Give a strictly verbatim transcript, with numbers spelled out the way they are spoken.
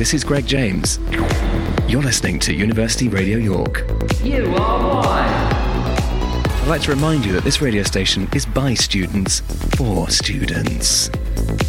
this is Greg James. You're listening to University Radio York. You are one. I'd like to remind you that this radio station is by students, for students.